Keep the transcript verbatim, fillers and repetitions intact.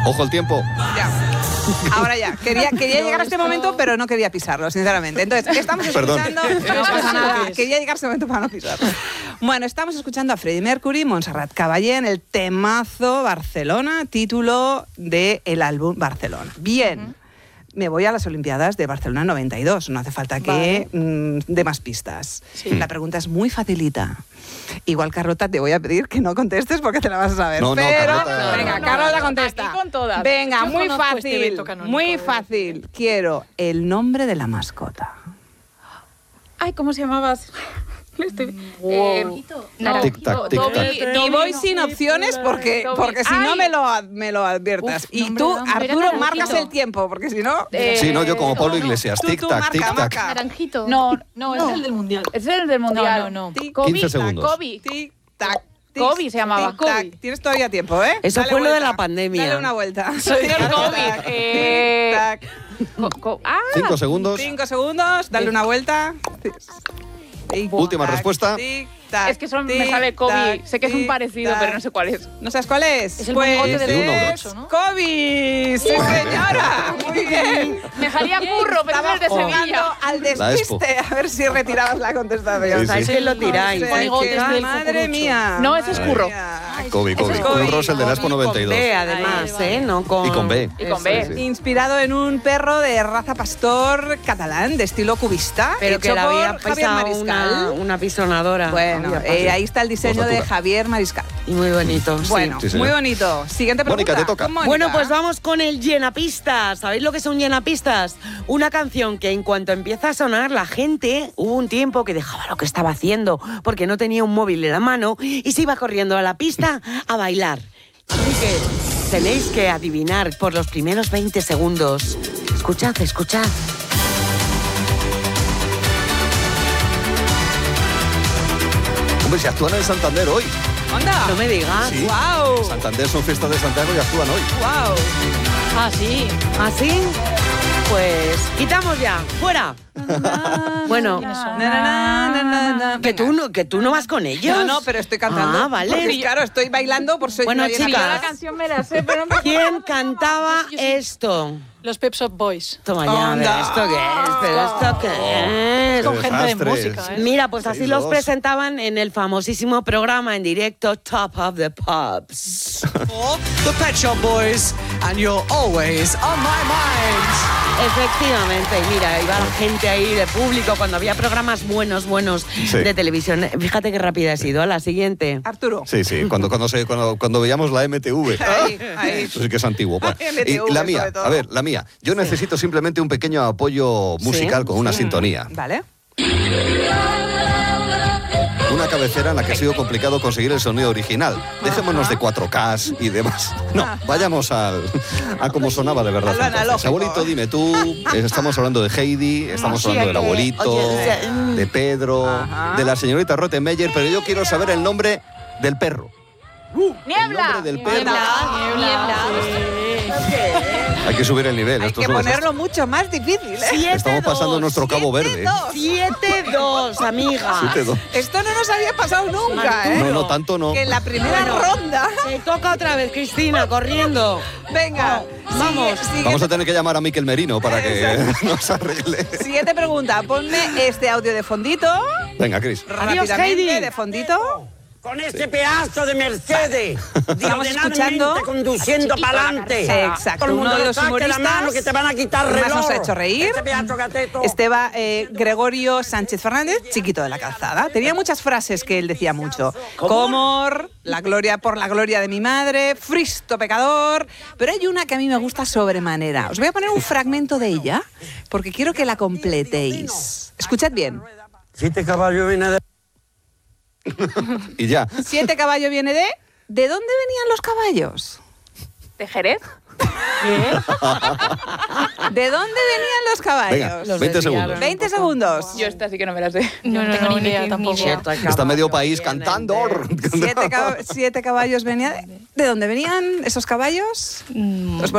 Ojo el tiempo. Ya. Ahora ya. Quería, quería llegar a este momento, pero no quería pisarlo, sinceramente. Entonces, estamos escuchando... Perdón. No pasa nada. Quería llegar a este momento para no pisarlo. Bueno, estamos escuchando a Freddie Mercury, Montserrat Caballé, en el temazo Barcelona, título del álbum Barcelona. Bien. Uh-huh. Me voy a las Olimpiadas de Barcelona noventa y dos. No hace falta que vale. mmm, dé más pistas. Sí. La pregunta es muy facilita. Igual, Carlota, te voy a pedir que no contestes porque te la vas a saber. No, no, Pero, Carlota. venga, No, no, Carlota no, contesta. Aquí con todas. Venga, Yo muy fácil, este muy fácil. Quiero el nombre de la mascota. Ay, ¿cómo se llamaba? Estoy... Wow. Eh, no, tic tac, tic tac. Y voy sin opciones porque, porque si no me lo, me lo adviertas. Uf, y tú, Arturo, marcas el tiempo porque si no... Eh, sí, no, yo como Pablo Iglesias. Tú, tic tú, tac, marca, tic tac. marca. Naranjito. No, no, no, es el del Mundial. Es el del Mundial. No, no, no. quince segundos. Kobe. Tic tac. Kobe se llamaba. Tic tac. Tienes todavía tiempo, ¿eh? Eso Dale fue vuelta. lo de la pandemia. Dale una vuelta. Soy el COVID. Eh... Tic tac. Co- co- ah. Cinco segundos. Cinco segundos. Dale una vuelta. Tic, Última tac, respuesta. Tic, tac, Es que solo tic, me sale Kobe. tac, Sé que es un tic, parecido, tac. pero no sé cuál es. ¿No sabes cuál es? Es el pues mongote de es ocho, ¿no? Kobe. Sí, señora. Muy bien. Me salía curro, pero Estaba es de jugando Sevilla. al La Expo. despiste. A ver si retirabas la contestación. Sí, ¿Sabéis sí. que lo tiráis? No sé, Monigotes que- del madre cucurucho. mía. No, ese es madre curro. mía. Kobe, Kobe. Ese es Kobe. Un Rosel del Expo noventa y Con dos. B, además, ¿eh? No con... Y con B. Y con B. Eso es. Inspirado en un perro de raza pastor catalán de estilo cubista, Pero que hecho le por había Javier pisado Mariscal. una, una pisonadora. Bueno, Había eh, ahí está el diseño de Posatura. Javier Mariscal. Y muy bonito. sí. Bueno, Sí, señor. muy bonito. Siguiente pregunta. Mónica, te toca. Con Mónica. Bueno, pues vamos con el llenapistas. ¿Sabéis lo que es un llenapistas? Una canción que en cuanto empieza a sonar, la gente, hubo un tiempo que dejaba lo que estaba haciendo porque no tenía un móvil en la mano y se iba corriendo a la pista a bailar. Así que tenéis que adivinar por los primeros veinte segundos. Escuchad, escuchad. Hombre, si actúan en Santander hoy. ¡Onda! No me digas. Sí. ¡Guau! Santander son fiestas de Santiago y actúan hoy. ¡Guau! Ah, sí. ¿Así? Pues quitamos ya. ¡Fuera! Bueno, Na, na, na, na, na, na. que Venga. tú, no, que tú no vas con ellos. No, no, pero estoy cantando. Ah, vale. Porque, claro, estoy bailando por soy Bueno, una llena chicas. Yo de la canción me la sé, pero no me ¿Quién cantaba Yo sí. esto? Los Pep Shop Boys. Toma ya, a ver, Onda. ¿esto qué es? ¿Pero esto qué es? Con gente de desastres. música, ¿eh? Mira, pues así Seis, los dos. presentaban en el famosísimo programa en directo Top of the Pops. The Pet Shop Boys, and you're always on my mind. Efectivamente, y mira, iba la gente ahí de público cuando había programas buenos, buenos Sí. de televisión. Fíjate qué rápida he sido. A la siguiente. Arturo. Sí, sí, cuando, cuando, se, cuando, cuando veíamos la M T V. Ahí, ahí. Eso sí que es antiguo. Bueno, M T V y la mía, sobre todo. a ver, la mía. Yo necesito simplemente un pequeño apoyo musical con una sintonía. Vale. Una cabecera en la que ha sido complicado conseguir el sonido original. Dejémonos de cuatro K y demás. No, vayamos al, a cómo sonaba de verdad. A lo entonces. analógico. Abuelito, dime tú. Estamos hablando de Heidi, estamos Sí, hablando del que- abuelito, oye, o sea, mm. de Pedro, Ajá. de la señorita Rottenmeier, pero yo quiero saber el nombre del perro. El ¡Niebla! nombre del perro. Niebla. Hay que subir el nivel. Hay esto que es un ponerlo desastre. mucho más difícil, ¿eh? Siete, Estamos pasando dos. nuestro Cabo Verde. siete dos, amiga. Siete, dos. Esto no nos había pasado nunca, ¿eh? No, no, tanto no. Que en la primera Bueno. ronda... Te toca otra vez, Cristina, corriendo. Venga, Vamos. sigue- sigue- Vamos a tener que llamar a Miquel Merino para que nos arregle. Siguiente pregunta. Ponme este audio de fondito. Venga, Cris. Adiós, Rápidamente, Heidi. de fondito. Con este pedazo de Mercedes, Estamos escuchando- diagonalmente conduciendo para adelante. Exacto, uno de los humoristas la mano que te van a quitar que más reloj. nos ha hecho reír. Este pedazo gateto. Esteba eh, Gregorio Sánchez Fernández, chiquito de la calzada. Tenía muchas frases que él decía mucho. Comor, la gloria por la gloria de mi madre, fristo pecador. Pero hay una que a mí me gusta sobremanera. Os voy a poner un fragmento de ella porque quiero que la completéis. Escuchad bien. Siete caballos viene de... Y ya. Siete caballo viene de... ¿De dónde venían los caballos? ¿De Jerez? ¿De dónde venían los caballos? Venga, Los veinte desviaron. segundos. veinte segundos. Yo esta sí que no me la sé. No, No, no, tengo no, ni ni idea idea tampoco. tampoco. Está medio país cantando. Siete, cab- siete caballos venían... ¿De dónde venían esos caballos? Mm. Os